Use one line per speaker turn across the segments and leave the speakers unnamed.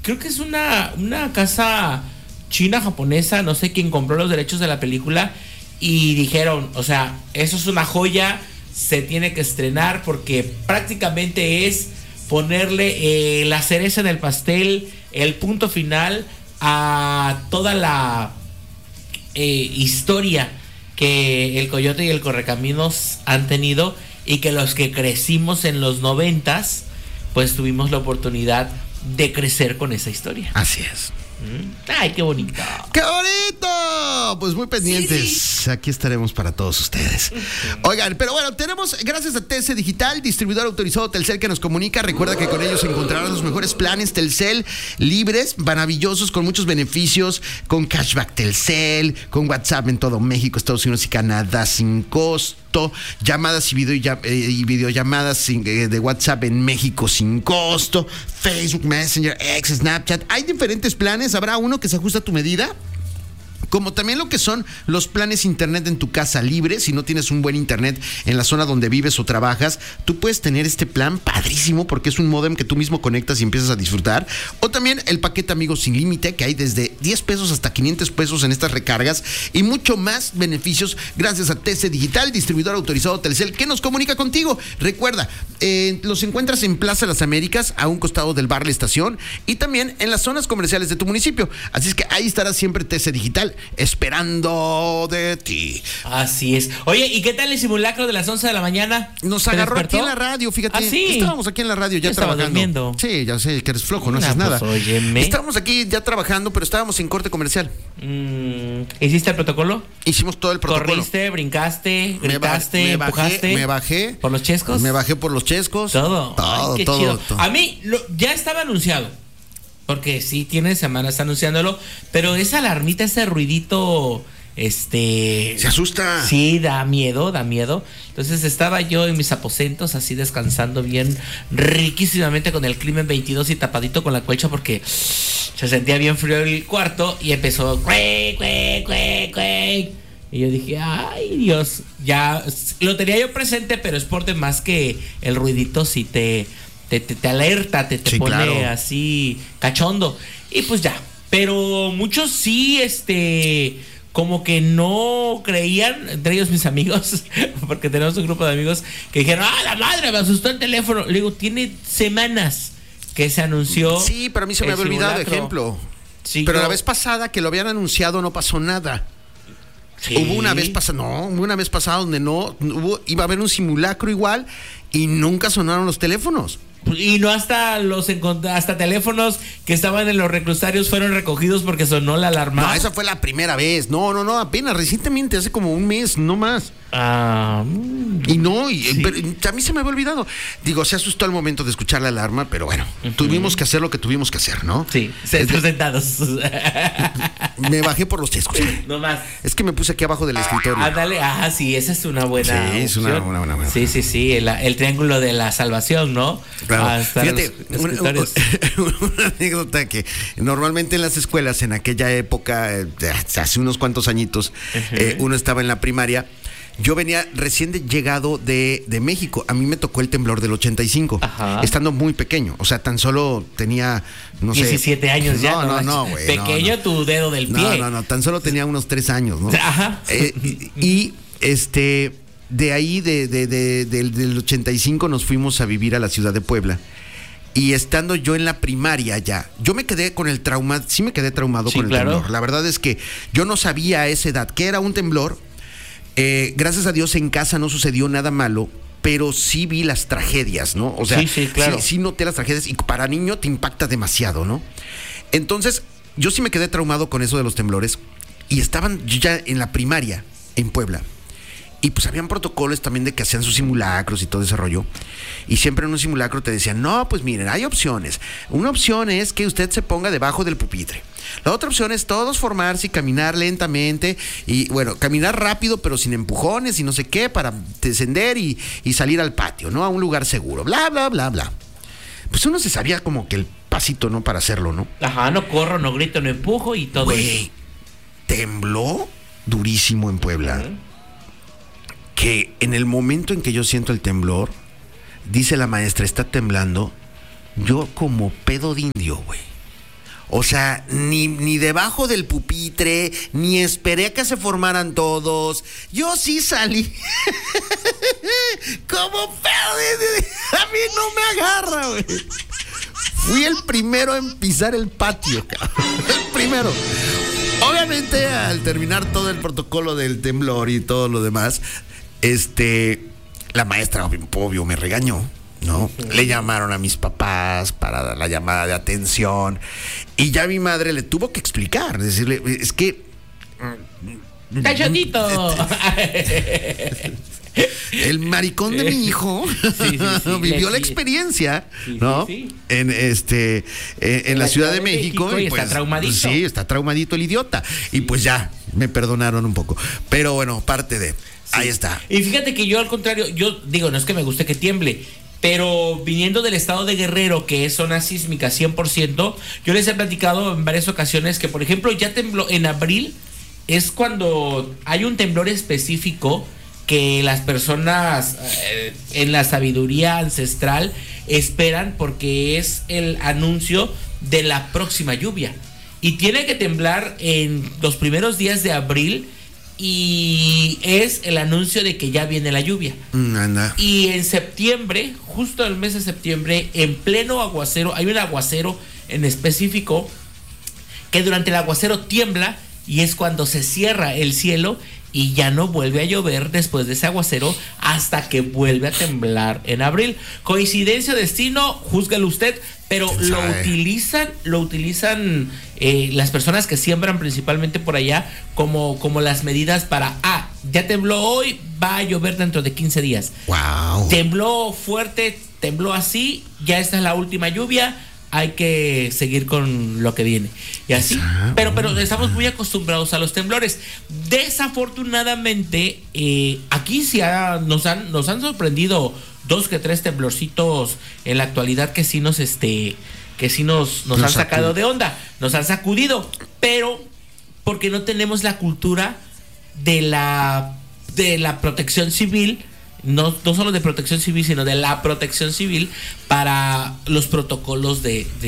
creo que es una casa china, japonesa, no sé quién compró los derechos de la película y dijeron, o sea, eso es una joya, se tiene que estrenar porque prácticamente es ponerle la cereza en el pastel, el punto final a toda la historia que el Coyote y el Correcaminos han tenido y que los que crecimos en los 90s pues tuvimos la oportunidad de crecer con esa historia.
Así es.
¡Ay, qué bonito!
¡Qué bonito! Pues muy pendientes. Sí. Aquí estaremos para todos ustedes. Oigan, pero bueno, tenemos, gracias a TC Digital, distribuidor autorizado Telcel que nos comunica. Recuerda que con ellos encontrarás los mejores planes Telcel libres, maravillosos, con muchos beneficios, con cashback Telcel, con WhatsApp en todo México, Estados Unidos y Canadá sin costo, llamadas y videollamadas de WhatsApp en México sin costo, Facebook, Messenger, X, Snapchat. Hay diferentes planes, habrá uno que se ajusta a tu medida, como también lo que son los planes internet en tu casa libre. Si no tienes un buen internet en la zona donde vives o trabajas, tú puedes tener este plan padrísimo porque es un módem que tú mismo conectas y empiezas a disfrutar. O también el paquete Amigos sin límite, que hay desde 10 pesos hasta 500 pesos en estas recargas y mucho más beneficios gracias a TC Digital, distribuidor autorizado Telcel, que nos comunica contigo. Recuerda, los encuentras en Plaza Las Américas, a un costado del bar La Estación, y también en las zonas comerciales de tu municipio. Así es que ahí estará siempre TC Digital, esperando de ti.
Así es. Oye, ¿y qué tal el simulacro de las 11 de la mañana?
Nos agarró aquí en la radio, fíjate.
¿Ah, sí?
Estábamos aquí en la radio ya trabajando.
Durmiendo.
Sí, ya sé que eres flojo, no haces nada.
Óyeme.
Estábamos aquí ya trabajando, pero estábamos en corte comercial.
¿Hiciste el protocolo?
Hicimos todo el protocolo.
¿Corriste, brincaste, gritaste, empujaste?
Me bajé.
¿Por los chescos?
Me bajé por los chescos.
Todo. Ay, qué
todo,
chido.
todo.
A mí ya estaba anunciado. Porque sí, tiene semanas anunciándolo. Pero esa alarmita, ese ruidito,
se asusta.
Sí, da miedo. Entonces estaba yo en mis aposentos así descansando bien riquísimamente con el clima en 22 y tapadito con la colcha porque se sentía bien frío el cuarto y empezó cuec, cuec, cuec, cuec. Y yo dije, ay Dios, ya lo tenía yo presente, pero es por demás que el ruidito sí te alerta, te sí, pone claro, así cachondo. Y pues ya, pero muchos sí, como que no creían, entre ellos mis amigos, porque tenemos un grupo de amigos que dijeron, la madre, me asustó el teléfono. Le digo, tiene semanas que se anunció.
Sí, pero a mí se me había olvidado, ejemplo. Sí, pero la vez pasada que lo habían anunciado no pasó nada. Sí. Hubo una vez pasada donde iba a haber un simulacro igual y nunca sonaron los teléfonos.
Y no hasta teléfonos que estaban en los reclusarios fueron recogidos porque sonó la alarma.
No, esa fue la primera vez. No, apenas recientemente, hace como un mes, no más. Y no, sí, pero a mí se me había olvidado. Digo, se asustó al momento de escuchar la alarma, pero bueno, tuvimos que hacer lo que tuvimos que hacer, ¿no?
Sí, sentados.
Me bajé por los chescos.
No más.
Es que me puse aquí abajo del escritorio.
Dale, sí, esa es una buena.
Sí, es una buena.
Sí, el triángulo de la salvación, ¿no?
Claro. Fíjate, una anécdota que normalmente en las escuelas en aquella época, hace unos cuantos añitos, uno estaba en la primaria. Yo venía recién llegado de México. A mí me tocó el temblor del 85, estando muy pequeño. O sea, tan solo tenía, no
17
sé.
años ya.
No, güey.
Pequeño tu dedo del pie.
No, tan solo tenía unos 3 años, ¿no?
Ajá.
De ahí, del 85 nos fuimos a vivir a la ciudad de Puebla. Y estando yo en la primaria ya, yo me quedé con el trauma, sí me quedé traumado con el temblor. La verdad es que yo no sabía a esa edad que era un temblor. Gracias a Dios en casa no sucedió nada malo, pero sí vi las tragedias, ¿no? O sea,
sí, claro.
sí noté las tragedias y para niño te impacta demasiado, ¿no? Entonces, yo sí me quedé traumado con eso de los temblores y estaban ya en la primaria en Puebla. Y pues habían protocolos también de que hacían sus simulacros y todo ese rollo. Y siempre en un simulacro te decían, no, pues miren, hay opciones. Una opción es que usted se ponga debajo del pupitre. La otra opción es todos formarse y caminar lentamente. Y bueno, caminar rápido pero sin empujones y no sé qué para descender y salir al patio, ¿no? A un lugar seguro. Bla, bla, bla, bla. Pues uno se sabía como que el pasito, ¿no? Para hacerlo, ¿no?
No corro, no grito, no empujo y todo.
Güey, tembló durísimo en Puebla. Que en el momento en que yo siento el temblor, dice la maestra, está temblando, yo como pedo de indio, güey. O sea, ni debajo del pupitre, ni esperé a que se formaran todos. Yo sí salí. ¿Cómo pedo? A mí no me agarra, güey. Fui el primero en pisar el patio, cabrón. El primero. Obviamente, al terminar todo el protocolo del temblor y todo lo demás, la maestra, obvio, me regañó, ¿no? Le llamaron a mis papás para la llamada de atención y ya mi madre le tuvo que explicar, decirle, es que...
¡Cachotito!
El maricón de mi hijo vivió la experiencia, ¿no? En la Ciudad de México
y
pues,
está traumadito.
Sí, está traumadito el idiota. Y pues ya, me perdonaron un poco. Pero bueno, parte de... Ahí está.
Y fíjate que yo al contrario, yo digo, no es que me guste que tiemble, pero viniendo del estado de Guerrero, que es zona sísmica 100%, yo les he platicado en varias ocasiones que, por ejemplo, ya tembló en abril, es cuando hay un temblor específico que las personas en la sabiduría ancestral esperan porque es el anuncio de la próxima lluvia. Y tiene que temblar en los primeros días de abril y es el anuncio de que ya viene la lluvia. Y en septiembre, justo el mes de septiembre, en pleno aguacero, hay un aguacero en específico que durante el aguacero tiembla y es cuando se cierra el cielo y ya no vuelve a llover después de ese aguacero hasta que vuelve a temblar en abril. Coincidencia, destino, júzguelo usted, pero lo utilizan las personas que siembran principalmente por allá como las medidas para, ya tembló hoy, va a llover dentro de 15 días.
Wow.
Tembló fuerte, tembló así, ya esta es la última lluvia, hay que seguir con lo que viene. Y así. Pero estamos muy acostumbrados a los temblores. Desafortunadamente, aquí sí nos han sorprendido 2 que 3 temblorcitos en la actualidad que sí nos han sacado de onda, nos han sacudido, pero porque no tenemos la cultura de la protección civil. No solo de protección civil, sino de la protección civil para los protocolos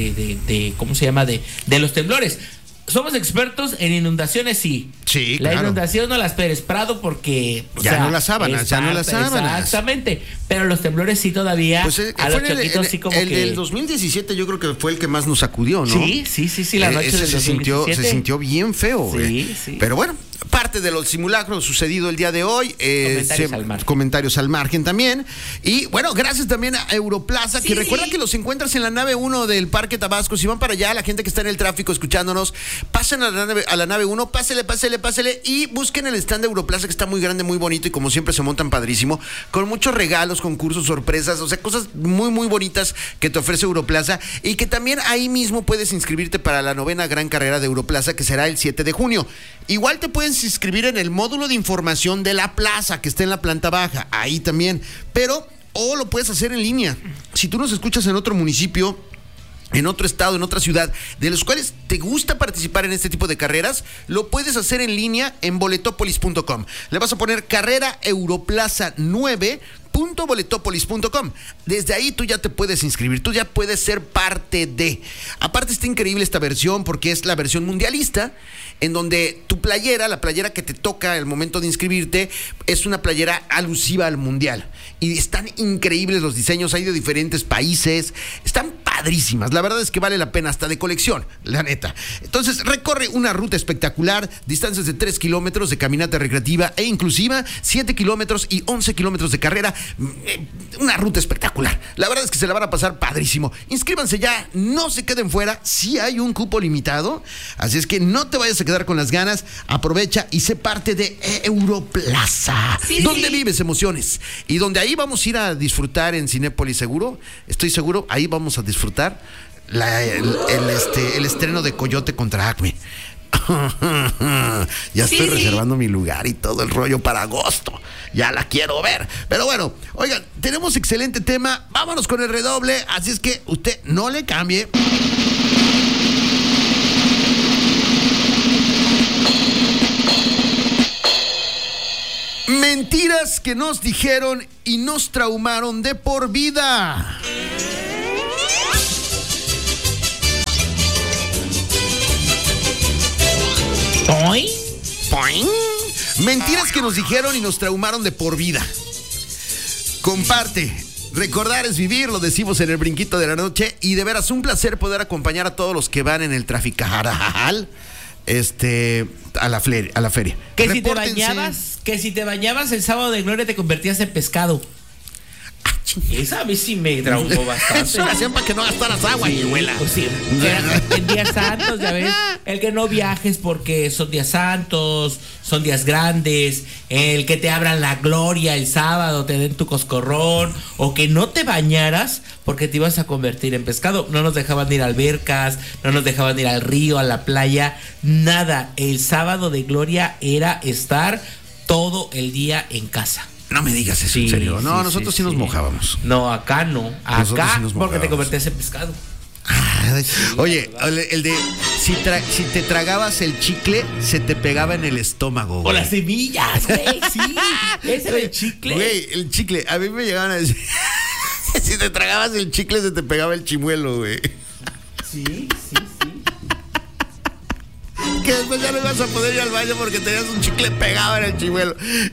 de ¿cómo se llama? De los temblores. Somos expertos en inundaciones, sí.
Sí,
la
claro.
inundación no las Pérez Prado porque...
no las sábanas.
Exactamente. Pero los temblores sí todavía...
Pues
a los choquitos sí como
el
que...
del 2017 yo creo que fue el que más nos sacudió, ¿no?
Sí, la noche del 2017.
Se sintió bien feo,
Sí.
Pero bueno, parte de los simulacros sucedido el día de hoy. Comentarios al margen también. Y bueno, gracias también a Europlaza, que recuerda que los encuentras en la nave 1 del Parque Tabasco. Si van para allá, la gente que está en el tráfico escuchándonos, pasen a la nave 1, pásele y busquen el stand de Europlaza, que está muy grande, muy bonito y como siempre se montan padrísimo, con muchos regalos, concursos, sorpresas, o sea, cosas muy, muy bonitas que te ofrece Europlaza y que también ahí mismo puedes inscribirte para la 9ª gran carrera de Europlaza, que será el 7 de junio. Igual te puedes inscribir en el módulo de información de la plaza, que está en la planta baja, ahí también, o lo puedes hacer en línea. Si tú nos escuchas en otro municipio, en otro estado, en otra ciudad, de los cuales te gusta participar en este tipo de carreras, lo puedes hacer en línea en boletopolis.com. Le vas a poner carrera Europlaza 9 .boletopolis.com. Desde ahí tú ya te puedes inscribir, tú ya puedes ser parte de. Aparte está increíble esta versión porque es la versión mundialista, en donde tu playera, la playera que te toca al momento de inscribirte, es una playera alusiva al mundial. Y están increíbles los diseños, hay de diferentes países, están padrísimas. La verdad es que vale la pena, hasta de colección, la neta. Entonces recorre una ruta espectacular, distancias de 3 kilómetros de caminata recreativa e inclusiva, 7 kilómetros y 11 kilómetros de carrera. Una ruta espectacular. La verdad es que se la van a pasar padrísimo. Inscríbanse ya, no se queden fuera. Sí hay un cupo limitado, así es que no te vayas a quedar con las ganas. Aprovecha y sé parte de Europlaza, donde vives emociones y donde ahí vamos a ir a disfrutar en Cinépolis, seguro. Estoy seguro, ahí vamos a disfrutar el estreno de Coyote contra Acme. Ya estoy reservando mi lugar y todo el rollo para agosto. Ya la quiero ver. Pero bueno, oigan, tenemos excelente tema. Vámonos con el redoble. Así es que usted no le cambie. Mentiras que nos dijeron y nos traumaron de por vida.
¡Toy!
¡Poing! Mentiras que nos dijeron y nos traumaron de por vida. Comparte. Recordar es vivir, lo decimos en el brinquito de la noche. Y de veras, un placer poder acompañar a todos los que van en el trafical a la feria.
Que
Repórtense.
si te bañabas el sábado de gloria te convertías en pescado. Esa a mí sí me traumó bastante.
Eso lo hacían para que no gastaras agua,
Sí,
abuela.
pues sí. En días santos, ya ves. El que no viajes porque son días santos, son días grandes. El que te abran la gloria el sábado, te den tu coscorrón. O que no te bañaras porque te ibas a convertir en pescado. No nos dejaban ir a albercas, no nos dejaban ir al río, a la playa. Nada. El sábado de gloria era estar todo el día en casa.
No me digas eso,
Sí,
en serio. No,
sí,
nosotros
sí,
sí nos
sí.
mojábamos.
No, acá no.
Nosotros
Acá
sí nos
porque te
mojábamos.
convertías en pescado.
Oye, el de si te tragabas el chicle, se te pegaba en el estómago,
O
güey.
las semillas, güey, sí. Ese era el chicle.
Güey, el chicle. A mí me llegaban a decir, si te tragabas el chicle, se te pegaba el chimuelo, güey.
Sí, sí, sí.
Que después ya no ibas a poder ir al baño porque tenías un chicle pegado en el chimuelo.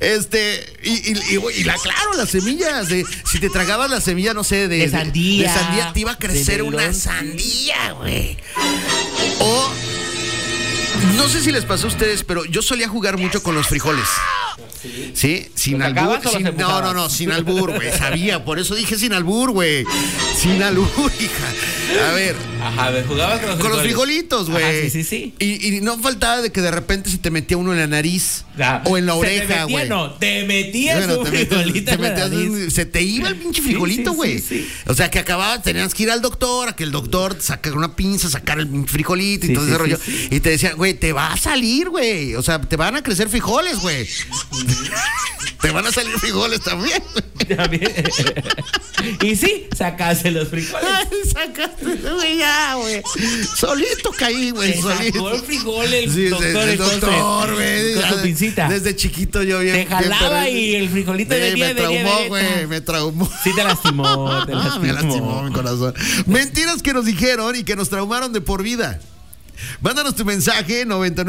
Claro, las semillas. Si te tragabas la semilla, no sé,
De sandía.
De sandía, te iba a crecer
de melón,
una
sí.
sandía, güey. O, no sé si les pasó a ustedes, pero yo solía jugar mucho con los frijoles. ¿Sí? Sin
¿Los
albur.
sacabas o los
No,
empujábas?
sin albur, güey. Sabía, por eso dije sin albur, güey. Sin albur, hija. A ver.
Ajá, a ver, jugabas con los
Con los
frijolitos.
frijolitos,
Ajá,
güey.
sí, sí, sí.
Y no faltaba de que de repente se te metía uno en la nariz o en la oreja, güey.
Te metías
Bueno,
un
te metías-
frijolito
te
en la
metías
nariz.
se te iba el pinche
Sí,
frijolito,
sí,
güey.
sí, sí.
O sea, que acababas, tenías que ir al doctor, a que el doctor sacara una pinza, sacar el frijolito y
Sí,
todo
sí,
ese rollo.
sí, sí.
Y te decían, güey, te va a salir, güey. O sea, te van a crecer frijoles, güey. Te van a salir frijoles también.
También. Y sí, sacaste los frijoles.
Ay, sacaste, güey, ya, güey. Solito caí, güey,
Te
solito.
sacó el frijol el
Sí,
doctor,
el
entonces,
doctor, güey.
con su pincita.
Desde chiquito yo bien.
Te jalaba
bien,
y el frijolito
me
venía,
traumó, güey, me traumó.
Sí te lastimó,
Me lastimó mi corazón. Mentiras que nos dijeron y que nos traumaron de por vida. Mándanos tu mensaje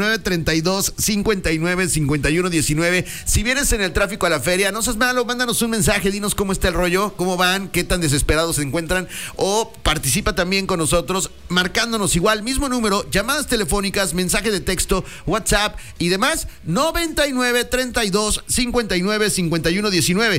9932-595119. Si vienes en el tráfico a la feria, no seas malo, mándanos un mensaje, dinos cómo está el rollo, cómo van, qué tan desesperados se encuentran, o participa también con nosotros marcándonos igual, mismo número, llamadas telefónicas, mensaje de texto, WhatsApp y demás, 9932-595119.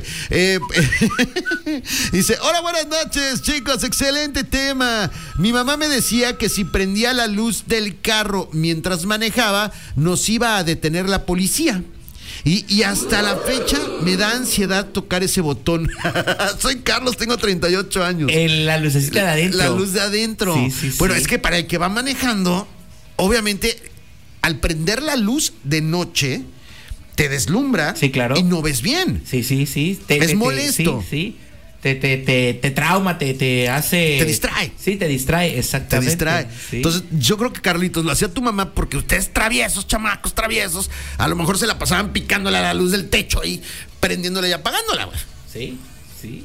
Dice, hola, buenas noches, chicos, excelente tema. Mi mamá me decía que si prendía la luz del carro mientras manejaba, nos iba a detener la policía. Y hasta la fecha me da ansiedad tocar ese botón. Soy Carlos, tengo 38 años.
La lucecita de adentro.
La luz de adentro.
Sí, sí,
bueno,
sí.
es que para el que va manejando, obviamente, al prender la luz de noche, te deslumbra.
Sí, claro.
Y no ves bien.
Sí, sí, sí.
Es molesto.
Sí, sí. Te trauma, te hace...
Te distrae.
Sí, te distrae,
Te
exactamente.
distrae.
Sí.
Entonces, yo creo que Carlitos lo hacía tu mamá porque ustedes traviesos, chamacos traviesos, a lo mejor se la pasaban picándole a la luz del techo ahí, prendiéndola y apagándola, güey.
Sí, sí.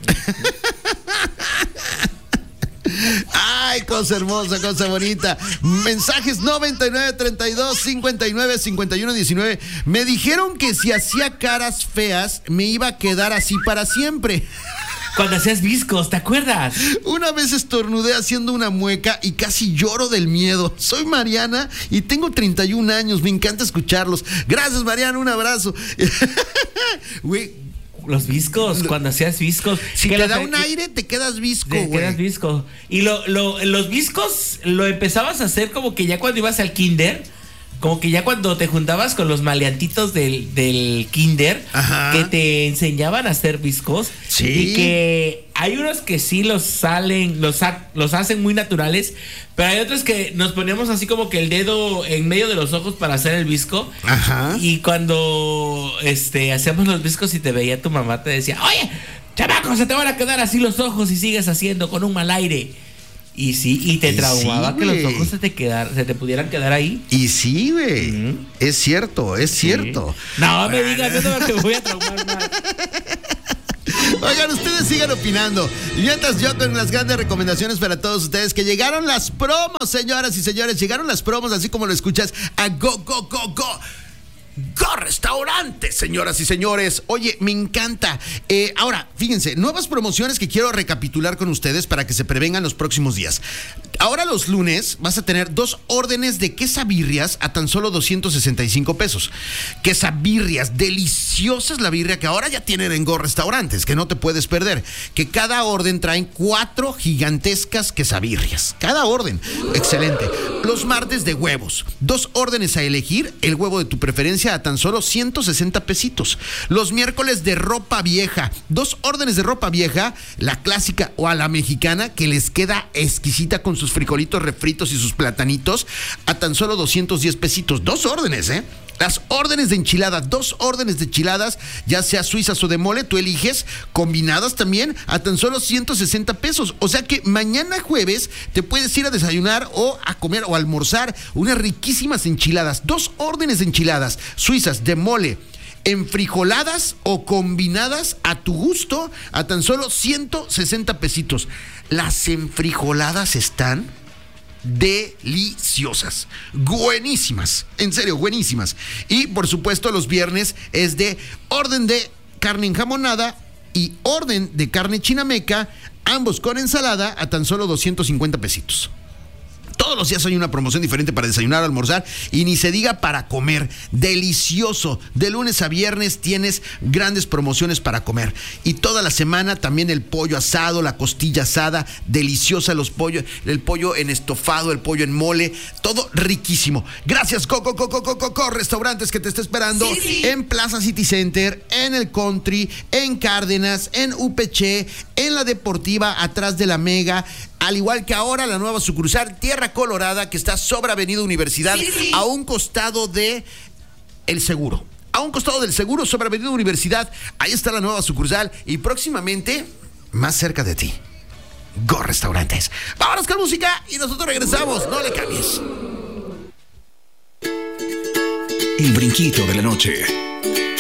Ay, cosa hermosa, cosa bonita. Mensajes 9932-595119. Me dijeron que si hacía caras feas, me iba a quedar así para siempre.
Cuando hacías viscos, ¿te acuerdas?
Una vez estornudé haciendo una mueca y casi lloro del miedo. Soy Mariana y tengo 31 años. Me encanta escucharlos. Gracias, Mariana. Un abrazo. Güey,
Los viscos, cuando hacías viscos.
si
que
te
los-
da un aire, te quedas visco,
Te quedas
güey.
visco. Y los viscos lo empezabas a hacer como que ya cuando ibas al kinder, como que ya cuando te juntabas con los maleantitos del kinder,
Ajá.
que te enseñaban a hacer viscos.
Sí.
Y que hay unos que sí los hacen muy naturales, pero hay otros que nos poníamos así como que el dedo en medio de los ojos para hacer el visco.
Ajá.
Y cuando hacíamos los viscos y te veía tu mamá, te decía, oye, chamaco, se te van a quedar así los ojos si sigues haciendo con un mal aire. Y sí, y te
Y
traumaba
sí,
que los
güey.
ojos se te pudieran quedar ahí.
Y sí, güey.
Ujú.
Es cierto, es cierto.
No me digas eso porque me voy a traumar más.
Oigan, ustedes sigan opinando. Mientras yo con las grandes recomendaciones para todos ustedes, que llegaron las promos, señoras y señores. Llegaron las promos, así como lo escuchas, a Go Restaurantes, señoras y señores. Oye, me encanta. Ahora, fíjense, nuevas promociones que quiero recapitular con ustedes para que se prevengan los próximos días. Ahora los lunes vas a tener 2 órdenes de quesabirrias a tan solo 265 pesos. Quesabirrias, deliciosas la birria que ahora ya tienen en Go Restaurantes, que no te puedes perder. Que cada orden traen 4 gigantescas quesabirrias. Cada orden, excelente. Los martes de huevos, 2 órdenes a elegir, el huevo de tu preferencia a tan solo 160 pesitos. Los miércoles de ropa vieja, 2 órdenes de ropa vieja, la clásica o a la mexicana, que les queda exquisita con sus frijolitos refritos y sus platanitos, a tan solo 210 pesitos. 2 órdenes, Las órdenes de enchiladas, 2 órdenes de enchiladas, ya sea suizas o de mole, tú eliges, combinadas también, a tan solo 160 pesos. O sea que mañana jueves te puedes ir a desayunar o a comer o a almorzar unas riquísimas enchiladas. 2 órdenes de enchiladas, suizas, de mole, enfrijoladas o combinadas a tu gusto, a tan solo 160 pesitos. Las enfrijoladas están deliciosas, buenísimas, en serio, buenísimas. Y por supuesto los viernes es de orden de carne enjamonada y orden de carne chinameca, ambos con ensalada, a tan solo 250 pesitos. Todos los días hay una promoción diferente para desayunar o almorzar, y ni se diga para comer. Delicioso. De lunes a viernes tienes grandes promociones para comer. Y toda la semana también el pollo asado, la costilla asada, deliciosa, el pollo en estofado, el pollo en mole, todo riquísimo. Gracias, Go Restaurantes, que te está esperando en Plaza City Center, en el Country, en Cárdenas, en UPC, en la Deportiva, atrás de la Mega. Al igual que ahora la nueva sucursal Tierra Colorada, que está sobre Avenida Universidad, a un costado de El Seguro. A un costado del Seguro, sobre Avenida Universidad. Ahí está la nueva sucursal y próximamente más cerca de ti. Go Restaurantes. Vámonos con música y nosotros regresamos. No le cambies.
El brinquito de la noche.